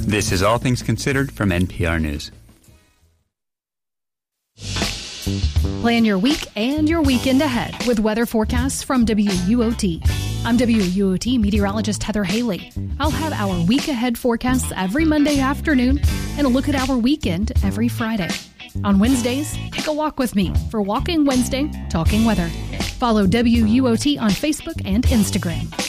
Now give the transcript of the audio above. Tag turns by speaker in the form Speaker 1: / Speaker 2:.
Speaker 1: This is All Things Considered from NPR News.
Speaker 2: Plan your week and your weekend ahead with weather forecasts from WUOT. I'm WUOT meteorologist Heather Haley. I'll have our week ahead forecasts every Monday afternoon and a look at our weekend every Friday. On Wednesdays, take a walk with me for Walking Wednesday, Talking Weather. Follow WUOT on Facebook and Instagram.